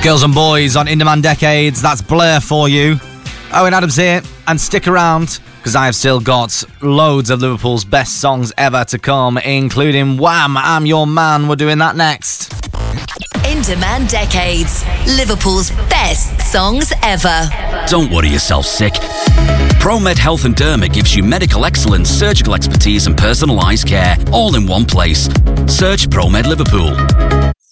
Girls and boys on In Demand Decades, that's Blur for you. Owen Adams here, and stick around, because I have still got loads of Liverpool's best songs ever to come, including Wham! I'm Your Man. We're doing that next. In Demand Decades, Liverpool's best songs ever. Don't worry yourself sick. ProMed Health and Derma gives you medical excellence, surgical expertise and personalised care, all in one place. Search ProMed Liverpool.